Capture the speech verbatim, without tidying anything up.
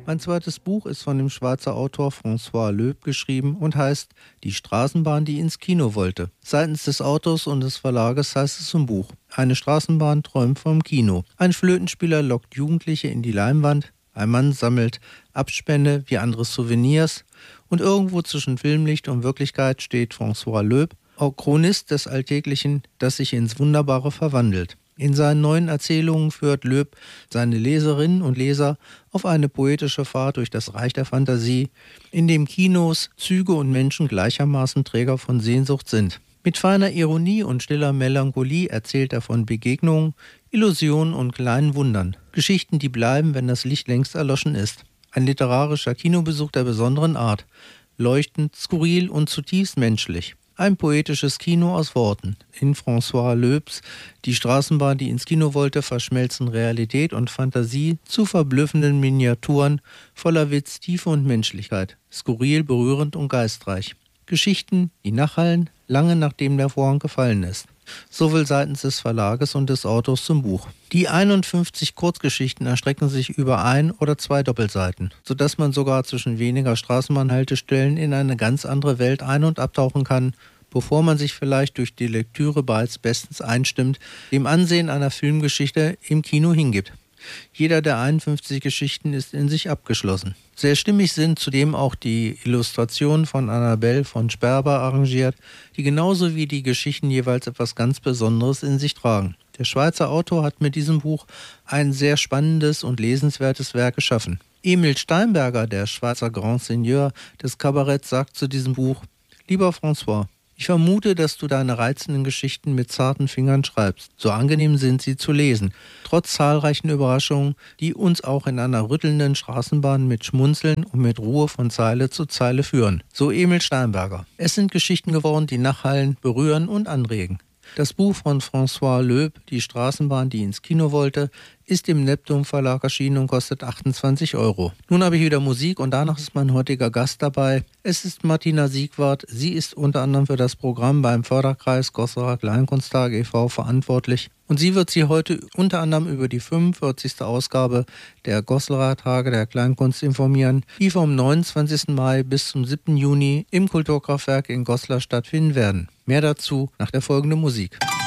Mein zweites Buch ist von dem Schweizer Autor François Loeb geschrieben und heißt »Die Straßenbahn, die ins Kino wollte«. Seitens des Autors und des Verlages heißt es im Buch: Eine Straßenbahn träumt vom Kino. Ein Flötenspieler lockt Jugendliche in die Leinwand, ein Mann sammelt Abspende wie andere Souvenirs und irgendwo zwischen Filmlicht und Wirklichkeit steht François Loeb, auch Chronist des Alltäglichen, das sich ins Wunderbare verwandelt. In seinen neuen Erzählungen führt Loeb seine Leserinnen und Leser auf eine poetische Fahrt durch das Reich der Fantasie, in dem Kinos, Züge und Menschen gleichermaßen Träger von Sehnsucht sind. Mit feiner Ironie und stiller Melancholie erzählt er von Begegnungen, Illusionen und kleinen Wundern. Geschichten, die bleiben, wenn das Licht längst erloschen ist. Ein literarischer Kinobesuch der besonderen Art. Leuchtend, skurril und zutiefst menschlich. Ein poetisches Kino aus Worten. In François Loebs »Die Straßenbahn, die ins Kino wollte« verschmelzen Realität und Fantasie zu verblüffenden Miniaturen voller Witz, Tiefe und Menschlichkeit. Skurril, berührend und geistreich. Geschichten, die nachhallen, lange nachdem der Vorhang gefallen ist. Sowohl seitens des Verlages und des Autors zum Buch. Die einundfünfzig Kurzgeschichten erstrecken sich über ein oder zwei Doppelseiten, sodass man sogar zwischen weniger Straßenbahnhaltestellen in eine ganz andere Welt ein- und abtauchen kann, bevor man sich vielleicht durch die Lektüre bereits bestens einstimmt, dem Ansehen einer Filmgeschichte im Kino hingibt. Jeder der einundfünfzig Geschichten ist in sich abgeschlossen. Sehr stimmig sind zudem auch die Illustrationen von Annabelle von Sperber arrangiert, die genauso wie die Geschichten jeweils etwas ganz Besonderes in sich tragen. Der Schweizer Autor hat mit diesem Buch ein sehr spannendes und lesenswertes Werk geschaffen. Emil Steinberger, der Schweizer Grand Seigneur des Kabaretts, sagt zu diesem Buch: »Lieber François, ich vermute, dass du deine reizenden Geschichten mit zarten Fingern schreibst. So angenehm sind sie zu lesen, trotz zahlreichen Überraschungen, die uns auch in einer rüttelnden Straßenbahn mit Schmunzeln und mit Ruhe von Zeile zu Zeile führen.« So Emil Steinberger. Es sind Geschichten geworden, die nachhallen, berühren und anregen. Das Buch von François Loeb, »Die Straßenbahn, die ins Kino wollte«, ist im Neptun Verlag erschienen und kostet achtundzwanzig Euro. Nun habe ich wieder Musik und danach ist mein heutiger Gast dabei. Es ist Martina Siegwart. Sie ist unter anderem für das Programm beim Förderkreis Goslar Kleinkunsttage e V verantwortlich. Und sie wird Sie heute unter anderem über die fünfundvierzigste Ausgabe der Goslarer Tage der Kleinkunst informieren, die vom neunundzwanzigsten Mai bis zum siebten Juni im Kulturkraftwerk in Goslar stattfinden werden. Mehr dazu nach der folgenden Musik.